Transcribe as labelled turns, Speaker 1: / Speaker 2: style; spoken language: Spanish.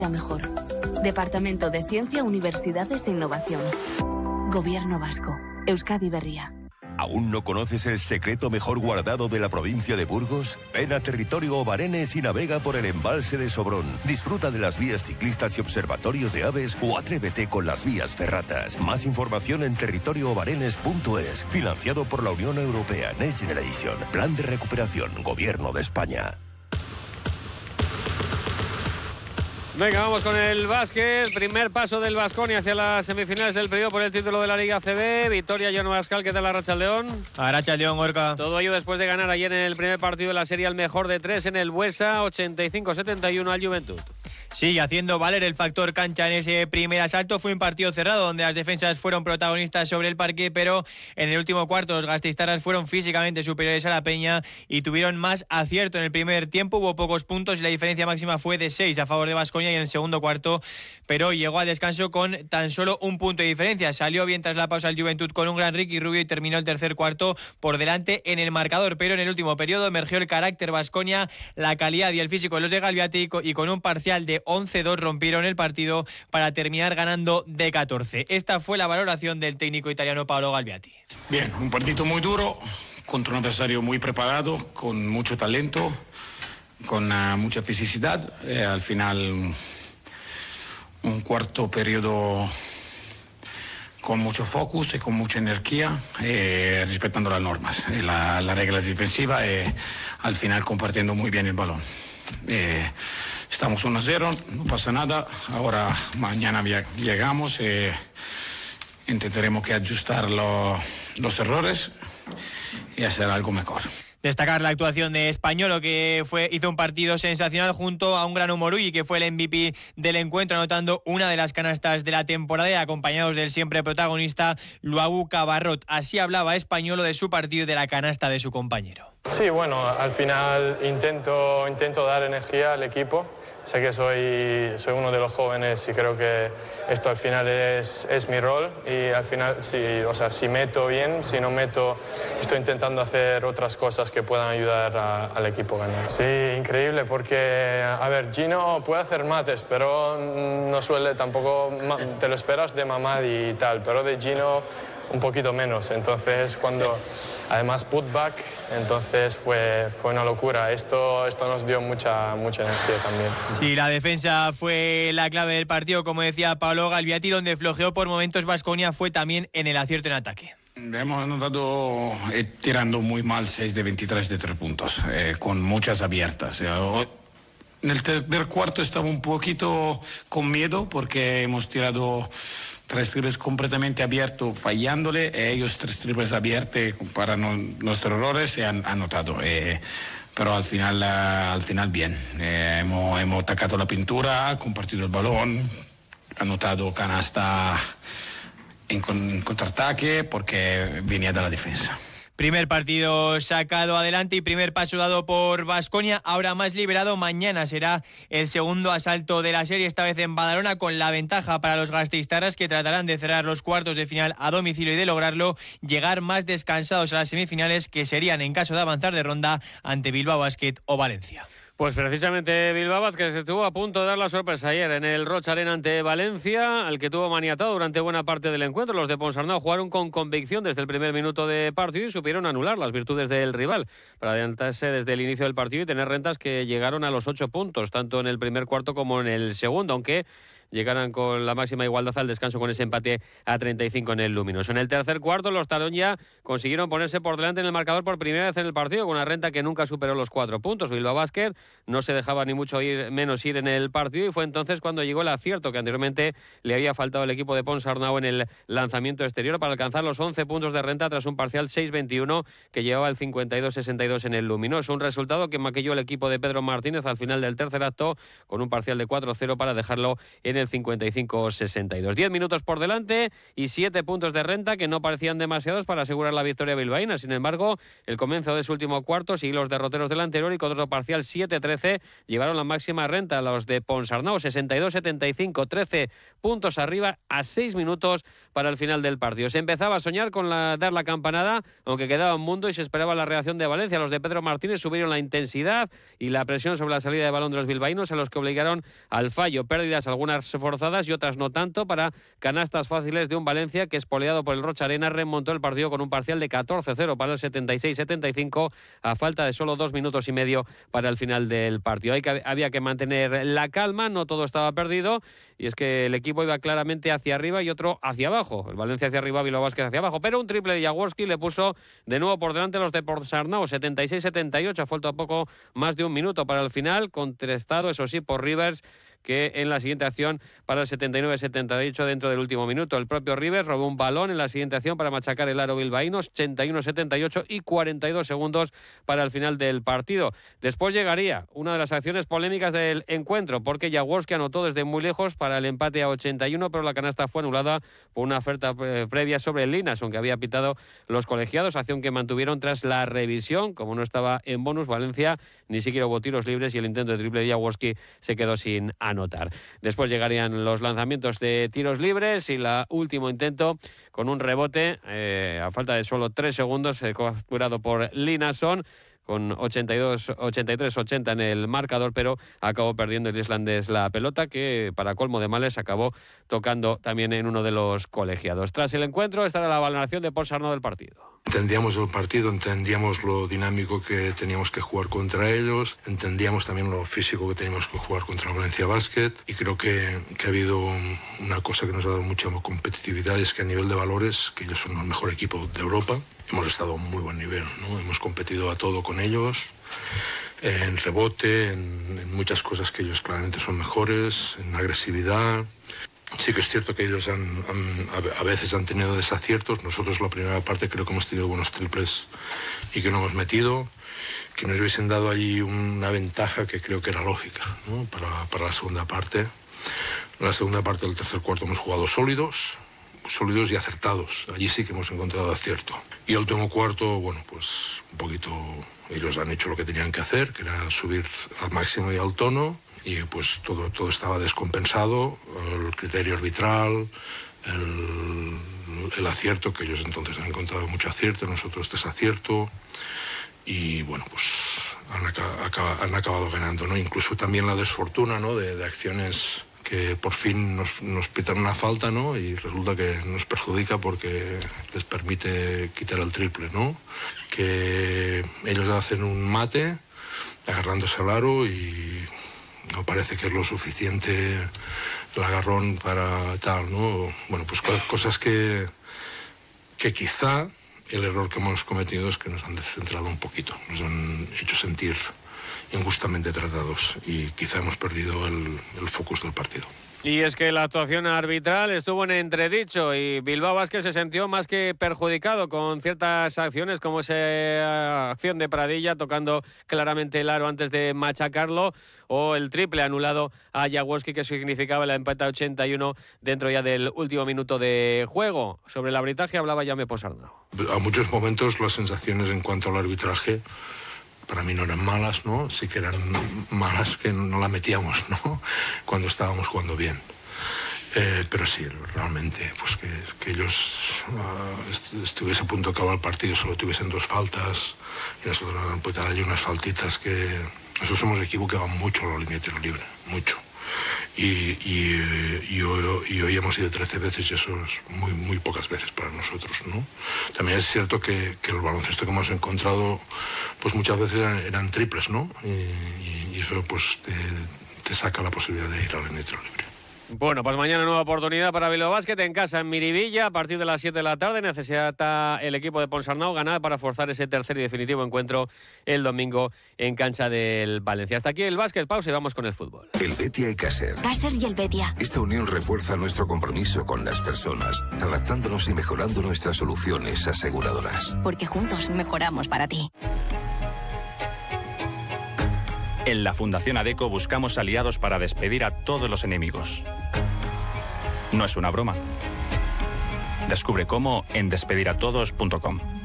Speaker 1: mejor. Departamento de Ciencia, Universidades e Innovación. Gobierno Vasco. Euskadi Berria.
Speaker 2: ¿Aún no conoces el secreto mejor guardado de la provincia de Burgos? Ven a Territorio Obarenes y navega por el embalse de Sobrón. Disfruta de las vías ciclistas y observatorios de aves o atrévete con las vías ferratas. Más información en territorioobarenes.es. Financiado por la Unión Europea Next Generation. Plan de recuperación. Gobierno de España.
Speaker 3: Venga, vamos con el básquet. Primer paso del Baskonia hacia las semifinales del periodo por el título de la Liga ACB. Victoria, Jon Bascal. ¿Qué tal la Arratsaldeon?
Speaker 4: Arratsaldeon, Gorka.
Speaker 3: Todo ello después de ganar ayer en el primer partido de la serie al mejor de tres en el Buesa, 85-71 al Juventud.
Speaker 4: Sigue haciendo valer el factor cancha en ese primer asalto. Fue un partido cerrado donde las defensas fueron protagonistas sobre el parque, pero en el último cuarto los gasteiztarras fueron físicamente superiores a la Peña y tuvieron más acierto en el primer tiempo. Hubo pocos puntos y la diferencia máxima fue de 6 a favor de Baskonia y en el segundo cuarto, pero llegó al descanso con tan solo un punto de diferencia. Salió bien tras la pausa el Juventud con un gran Ricky Rubio y terminó el tercer cuarto por delante en el marcador, pero en el último periodo emergió el carácter Baskonia, la calidad y el físico de los de Galbiati y con un parcial de 11-2 rompieron el partido para terminar ganando de 14. Esta fue la valoración del técnico italiano Paolo Galbiati.
Speaker 5: Bien, un partido muy duro contra un adversario muy preparado, con mucho talento, con mucha fisicidad. Al final un cuarto periodo con mucho focus y con mucha energía, respetando las normas, las reglas defensivas, al final compartiendo muy bien el balón. Estamos 1-0, no pasa nada. Ahora mañana llegamos, intentaremos que ajustar los errores y hacer algo mejor.
Speaker 4: Destacar la actuación de Españolo, que hizo un partido sensacional junto a un gran Umorui, que fue el MVP del encuentro, anotando una de las canastas de la temporada y acompañados del siempre protagonista Luagu Cabarrot. Así hablaba Españolo de su partido y de la canasta de su compañero.
Speaker 6: Sí, bueno, al final intento dar energía al equipo. Sé que soy uno de los jóvenes y creo que esto al final es mi rol y al final, si meto bien, si no meto, estoy intentando hacer otras cosas que puedan ayudar al equipo a ganar. Sí, increíble porque, a ver, Gino puede hacer mates, pero no suele tampoco, te lo esperas de Mamad y tal, pero de Gino un poquito menos. Entonces, además putback, entonces fue una locura. Esto nos dio mucha energía también.
Speaker 4: Sí, la defensa fue la clave del partido, como decía Paolo Galbiati, donde flojeó por momentos Baskonia fue también en el acierto en ataque.
Speaker 5: Hemos anotado tirando muy mal 6 de 23 de 3 puntos, con muchas abiertas. En el tercer cuarto estaba un poquito con miedo porque hemos tirado 3 triples completamente abiertos, fallándole, ellos 3 triples abiertos para nuestros errores se han anotado. Pero al final bien. Hemos atacado la pintura, compartido el balón, anotado canasta en contraataque porque venía de la defensa.
Speaker 4: Primer partido sacado adelante y primer paso dado por Baskonia, ahora más liberado. Mañana será el segundo asalto de la serie, esta vez en Badalona, con la ventaja para los gasteiztarras, que tratarán de cerrar los cuartos de final a domicilio y de lograrlo, llegar más descansados a las semifinales, que serían en caso de avanzar de ronda ante Bilbao Basket o Valencia.
Speaker 3: Pues precisamente Bilbao, que se estuvo a punto de dar la sorpresa ayer en el Roig Arena ante Valencia, al que tuvo maniatado durante buena parte del encuentro. Los de Ponsarnau jugaron con convicción desde el primer minuto de partido y supieron anular las virtudes del rival para adelantarse desde el inicio del partido y tener rentas que llegaron a los 8 puntos, tanto en el primer cuarto como en el segundo, aunque llegaran con la máxima igualdad al descanso con ese empate a 35 en el Luminoso. En el tercer cuarto, los Talón ya consiguieron ponerse por delante en el marcador por primera vez en el partido, con una renta que nunca superó los 4 puntos. Bilbao Basket no se dejaba ni mucho menos ir en el partido y fue entonces cuando llegó el acierto que anteriormente le había faltado al equipo de Ponsarnau en el lanzamiento exterior para alcanzar los 11 puntos de renta tras un parcial 6-21 que llevaba el 52-62 en el Luminoso. Un resultado que maquilló el equipo de Pedro Martínez al final del tercer acto con un parcial de 4-0 para dejarlo en el 55-62. 10 minutos por delante y 7 puntos de renta que no parecían demasiados para asegurar la victoria bilbaína. Sin embargo, el comienzo de su último cuarto y los derroteros del anterior y con otro parcial 7-13 llevaron la máxima renta a los de Ponsarnau, 62-75, 13 puntos arriba a 6 minutos para el final del partido. Se empezaba a soñar con dar la campanada, aunque quedaba un mundo y se esperaba la reacción de Valencia. Los de Pedro Martínez subieron la intensidad y la presión sobre la salida de balón de los bilbaínos, a los que obligaron al fallo. Pérdidas algunas forzadas y otras no tanto para canastas fáciles de un Valencia que, espoleado por el Rocha Arena, remontó el partido con un parcial de 14-0 para el 76-75 a falta de solo 2 minutos y medio para el final del partido. Había que mantener la calma, no todo estaba perdido, y es que el equipo iba claramente hacia arriba y otro hacia abajo. El Valencia hacia arriba, Bilbao Basket hacia abajo, pero un triple de Jaworski le puso de nuevo por delante a los de Ponsarnau, 76-78, falta poco más de un minuto para el final, contrastado, eso sí, por Rivers, que en la siguiente acción para el 79-78 dentro del último minuto. El propio Rivers robó un balón en la siguiente acción para machacar el aro bilbaíno, 81-78 y 42 segundos para el final del partido. Después llegaría una de las acciones polémicas del encuentro, porque Jaworski anotó desde muy lejos para el empate a 81, pero la canasta fue anulada por una oferta previa sobre el Linas, aunque había pitado los colegiados, acción que mantuvieron tras la revisión. Como no estaba en bonus, Valencia ni siquiera hubo tiros libres y el intento de triple de Jaworski se quedó sin anotar. Después llegarían los lanzamientos de tiros libres y el último intento con un rebote a falta de solo 3 segundos capturado por Linason con 83-80 en el marcador, pero acabó perdiendo el islandés la pelota, que para colmo de males acabó tocando también en uno de los colegiados. Tras el encuentro, esta era la valoración de Ponsarnau del partido.
Speaker 7: Entendíamos el partido, entendíamos lo dinámico que teníamos que jugar contra ellos, entendíamos también lo físico que teníamos que jugar contra Valencia Basket, y creo que ha habido una cosa que nos ha dado mucha competitividad, es que a nivel de valores, que ellos son el mejor equipo de Europa, hemos estado a un muy buen nivel, ¿no? Hemos competido a todo con ellos, en rebote, en muchas cosas que ellos claramente son mejores, en agresividad. Sí que es cierto que ellos a veces han tenido desaciertos. Nosotros la primera parte creo que hemos tenido buenos triples y que no hemos metido, que nos hubiesen dado allí una ventaja que creo que era lógica, ¿no? para la segunda parte. En la segunda parte del tercer cuarto hemos jugado sólidos y acertados. Allí sí que hemos encontrado acierto. Y el último cuarto, bueno, pues un poquito ellos han hecho lo que tenían que hacer, que era subir al máximo y al tono, y pues todo estaba descompensado, el criterio arbitral, el acierto, que ellos entonces han encontrado mucho acierto, nosotros desacierto, y bueno, pues han acabado ganando, ¿no? Incluso también la desfortuna, ¿no? de acciones que por fin nos pitan una falta, ¿no? Y resulta que nos perjudica porque les permite quitar el triple, ¿no? Que ellos hacen un mate agarrándose al aro y no parece que es lo suficiente el agarrón para tal, ¿no? Bueno, pues cosas que quizá el error que hemos cometido es que nos han descentrado un poquito, nos han hecho sentir injustamente tratados y quizá hemos perdido el focus del partido.
Speaker 3: Y es que la actuación arbitral estuvo en entredicho y Bilbao Basket se sintió más que perjudicado con ciertas acciones, como esa acción de Pradilla tocando claramente el aro antes de machacarlo, o el triple anulado a Jaworski, que significaba el empate a 81 dentro ya del último minuto de juego. Sobre el arbitraje hablaba Jaume Ponsarnau.
Speaker 7: A muchos momentos las sensaciones en cuanto al arbitraje para mí no eran malas, ¿no? Sí que eran malas que no la metíamos, ¿no? Cuando estábamos jugando bien. Pero sí, realmente, pues que ellos estuviese a punto de acabar el partido, solo tuviesen 2 faltas, y nosotros nos han puesto allí unas faltitas que... Nosotros somos el equipo que va mucho a la línea de tiro libre, mucho. Y hoy hemos ido 13 veces y eso es muy pocas veces para nosotros, ¿no? También es cierto que el baloncesto que hemos encontrado pues muchas veces eran triples, ¿no? Y eso pues te saca la posibilidad de ir a la línea de tiro libre.
Speaker 3: Bueno, pues mañana nueva oportunidad para Bilbao Basket en casa en Miribilla a partir de las 7 de la tarde. Necesita el equipo de Ponsarnau ganar para forzar ese tercer y definitivo encuentro el domingo en cancha del Valencia. Hasta aquí el básquet, pausa y vamos con el fútbol.
Speaker 8: El Betia y Caser.
Speaker 9: Caser y el Betia.
Speaker 8: Esta unión refuerza nuestro compromiso con las personas, adaptándonos y mejorando nuestras soluciones aseguradoras.
Speaker 9: Porque juntos mejoramos para ti.
Speaker 10: En la Fundación ADECO buscamos aliados para despedir a todos los enemigos. no es una broma. Descubre cómo en despediratodos.com.